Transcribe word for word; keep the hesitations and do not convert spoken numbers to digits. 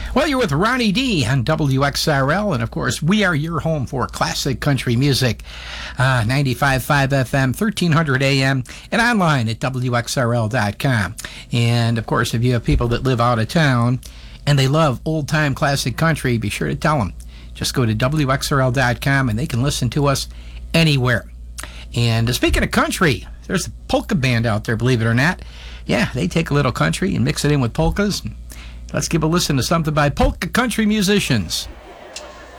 Well, you're with Ronnie D on W X R L, and of course, we are your home for classic country music. Uh, ninety-five point five F M, thirteen hundred A M, and online at W X R L dot com. And of course, if you have people that live out of town and they love old-time classic country, be sure to tell them. Just go to W X R L dot com and they can listen to us anywhere. And speaking of country, there's a polka band out there, believe it or not. Yeah, they take a little country and mix it in with polkas. Let's give a listen to something by polka country musicians.